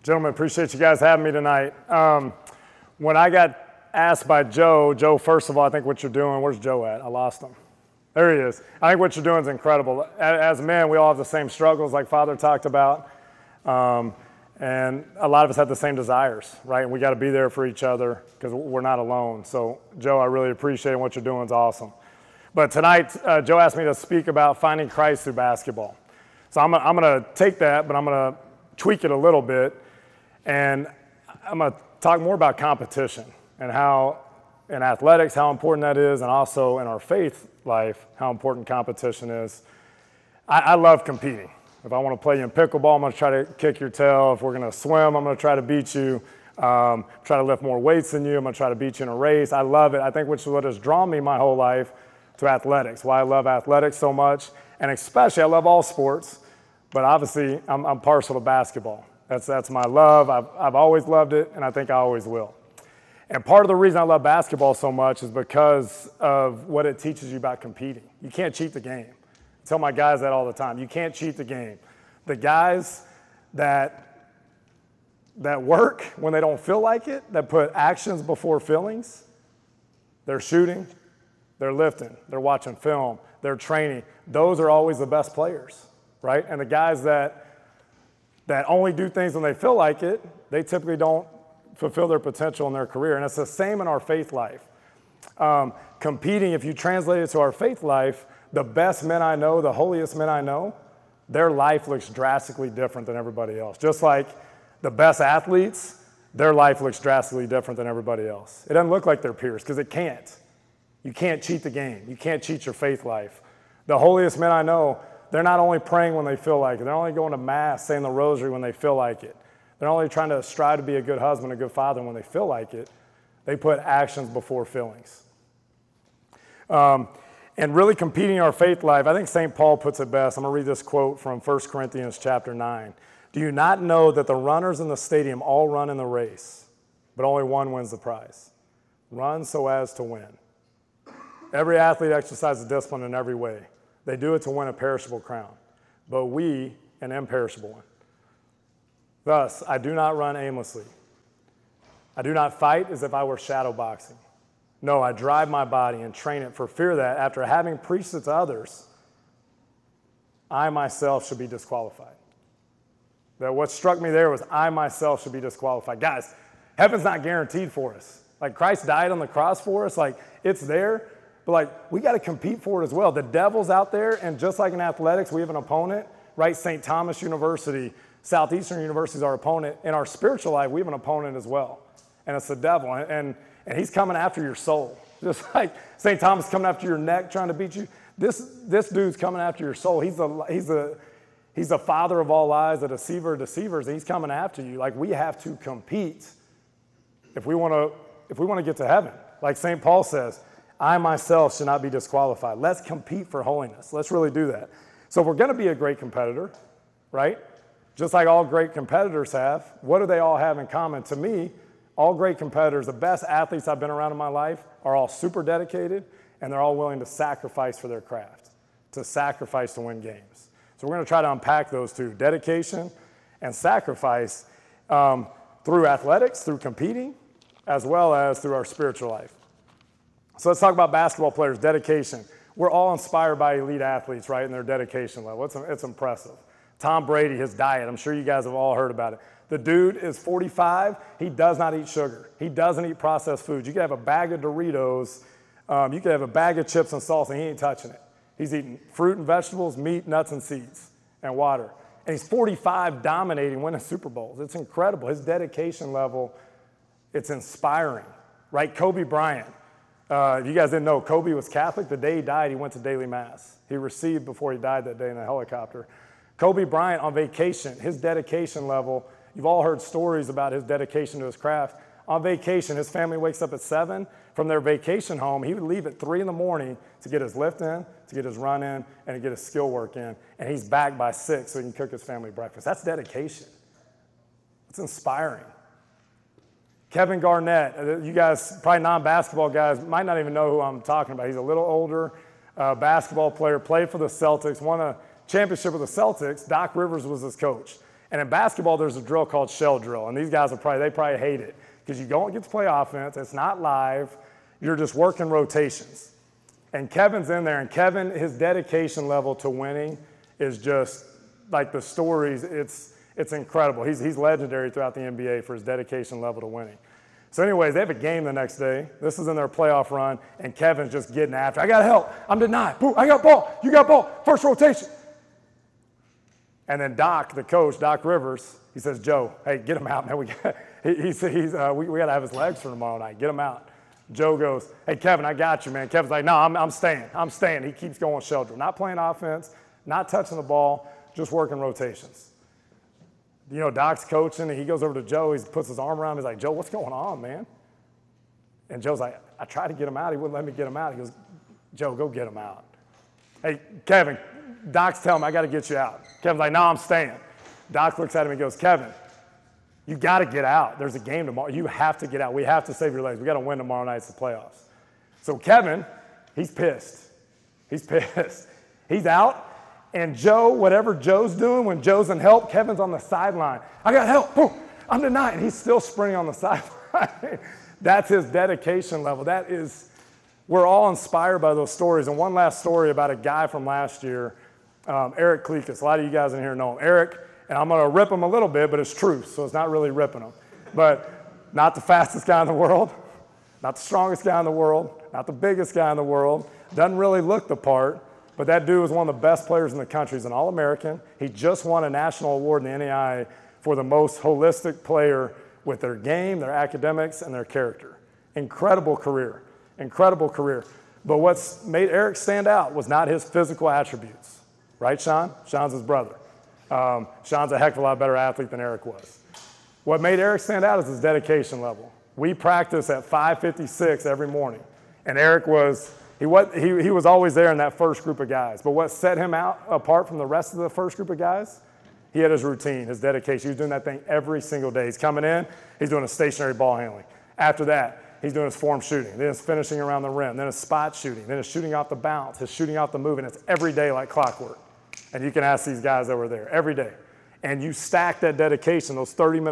Gentlemen, appreciate you guys having me tonight. When I got asked by Joe, first of all, I think what you're doing, where's Joe at? I lost him. There he is. I think what you're doing is incredible. As men, we all have the same struggles like Father talked about. And a lot of us have the same desires, right? And we got to be there for each other because we're not alone. So, Joe, I really appreciate it. What you're doing is awesome. But tonight, Joe asked me to speak about finding Christ through basketball. So I'm going to take that, but I'm going to tweak it a little bit. And I'm going to talk more about competition and how in athletics, how important that is, and also in our faith life, how important competition is. I love competing. If I want to play you in pickleball, I'm going to try to kick your tail. If we're going to swim, I'm going to try to beat you. Try to lift more weights than you. I'm going to try to beat you in a race. I love it. I think which is what has drawn me my whole life to athletics, why I love athletics so much. And especially, I love all sports, but obviously, I'm partial to basketball. That's my love. I've always loved it, and I think I always will. And part of the reason I love basketball so much is because of what it teaches you about competing. You can't cheat the game. I tell my guys that all the time. You can't cheat the game. The guys that work when they don't feel like it, that put actions before feelings, they're shooting, they're lifting, they're watching film, they're training. Those are always the best players, right? And the guys that only do things when they feel like it, they typically don't fulfill their potential in their career. And it's the same in our faith life. Competing, if you translate it to our faith life, the best men I know, the holiest men I know, their life looks drastically different than everybody else. Just like the best athletes, their life looks drastically different than everybody else. It doesn't look like their peers because it can't. You can't cheat the game. You can't cheat your faith life. The holiest men I know, they're not only praying when they feel like it. They're only going to mass, saying the rosary when they feel like it. They're only trying to strive to be a good husband, a good father when they feel like it. They put actions before feelings. And really competing in our faith life, I think St. Paul puts it best. I'm going to read this quote from 1 Corinthians chapter 9. Do you not know that the runners in the stadium all run in the race, but only one wins the prize? Run so as to win. Every athlete exercises discipline in every way. They do it to win a perishable crown, but we an imperishable one. Thus, I do not run aimlessly. I do not fight as if I were shadow boxing. No, I drive my body and train it for fear that after having preached it to others, I myself should be disqualified. That what struck me there was I myself should be disqualified. Guys, heaven's not guaranteed for us. Like Christ died on the cross for us, like it's there, but like we got to compete for it as well. The devil's out there, and just like in athletics, we have an opponent, right? St. Thomas University, Southeastern University is our opponent. In our spiritual life, we have an opponent as well, and it's the devil, and he's coming after your soul. Just like St. Thomas coming after your neck, trying to beat you. This dude's coming after your soul. He's the father of all lies, the deceiver of deceivers, and he's coming after you. Like we have to compete if we want to get to heaven. Like St. Paul says, I myself should not be disqualified. Let's compete for holiness. Let's really do that. So if we're going to be a great competitor, right? Just like all great competitors have, what do they all have in common? To me, all great competitors, the best athletes I've been around in my life are all super dedicated, and they're all willing to sacrifice for their craft, to sacrifice to win games. So we're going to try to unpack those two, dedication and sacrifice, through athletics, through competing, as well as through our spiritual life. So let's talk about basketball players, dedication. We're all inspired by elite athletes, right, in their dedication level. It's impressive. Tom Brady, his diet, I'm sure you guys have all heard about it. The dude is 45. He does not eat sugar. He doesn't eat processed foods. You could have a bag of Doritos. You could have a bag of chips and salsa, and he ain't touching it. He's eating fruit and vegetables, meat, nuts and seeds, and water. And he's 45, dominating, winning Super Bowls. It's incredible. His dedication level, it's inspiring, right? Kobe Bryant. If you guys didn't know, Kobe was Catholic. The day he died, he went to daily mass. He received before he died that day in a helicopter. Kobe Bryant on vacation, his dedication level, you've all heard stories about his dedication to his craft. On vacation, his family wakes up at 7 from their vacation home. He would leave at 3 in the morning to get his lift in, to get his run in, and to get his skill work in. And he's back by 6 so he can cook his family breakfast. That's dedication. It's inspiring. Kevin Garnett, you guys, probably non-basketball guys, might not even know who I'm talking about. He's a little older basketball player, played for the Celtics, won a championship with the Celtics. Doc Rivers was his coach. And in basketball, there's a drill called shell drill, and these guys they probably hate it because you don't get to play offense. It's not live. You're just working rotations. And Kevin's in there, and Kevin, his dedication level to winning is just like the stories. It's incredible. He's legendary throughout the NBA for his dedication level to winning. So anyways, they have a game the next day. This is in their playoff run, and Kevin's just getting after. I got help. I'm denied. Boom, I got ball. You got ball. First rotation. And then Doc, the coach, Doc Rivers, he says, Joe, hey, get him out, man. We got to have his legs for tomorrow night. Get him out. Joe goes, hey, Kevin, I got you, man. Kevin's like, no, I'm staying. I'm staying. He keeps going shelter. Not playing offense, not touching the ball, just working rotations. You know, Doc's coaching, and he goes over to Joe. He puts his arm around him. He's like, Joe, what's going on, man? And Joe's like, I tried to get him out. He wouldn't let me get him out. He goes, Joe, go get him out. Hey, Kevin, Doc's telling me I got to get you out. Kevin's like, no, I'm staying. Doc looks at him and goes, Kevin, you got to get out. There's a game tomorrow. You have to get out. We have to save your legs. We got to win tomorrow night. It's the playoffs. So Kevin, he's pissed. He's pissed. He's out. And Joe, whatever Joe's doing, when Joe's in help, Kevin's on the sideline. I got help. Boom. I'm denied. And he's still sprinting on the sideline. That's his dedication level. We're all inspired by those stories. And one last story about a guy from last year, Eric Klekus. A lot of you guys in here know him. Eric, and I'm going to rip him a little bit, but it's truth, so it's not really ripping him. But not the fastest guy in the world, not the strongest guy in the world, not the biggest guy in the world, doesn't really look the part. But that dude was one of the best players in the country. He's an All-American. He just won a national award in the NAIA for the most holistic player with their game, their academics, and their character. Incredible career. Incredible career. But what's made Eric stand out was not his physical attributes. Right, Sean? Sean's his brother. Sean's a heck of a lot better athlete than Eric was. What made Eric stand out is his dedication level. We practice at 5:56 every morning. And Eric was always there in that first group of guys. But what set him apart from the rest of the first group of guys, he had his routine, his dedication. He was doing that thing every single day. He's coming in, he's doing a stationary ball handling. After that, he's doing his form shooting. Then his finishing around the rim. Then his spot shooting. Then his shooting off the bounce. His shooting off the move. And it's every day like clockwork. And you can ask these guys that were there every day. And you stack that dedication, those 30 minutes.